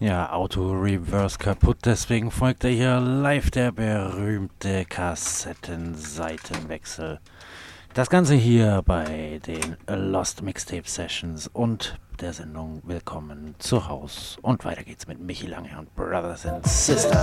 Ja, Auto-Reverse kaputt, deswegen folgte hier live der berühmte Kassettenseitenwechsel. Das Ganze hier bei den Lost Mixtape Sessions und der Sendung Willkommen zu Haus. Und weiter geht's mit Michi Lange und Brothers and Sisters.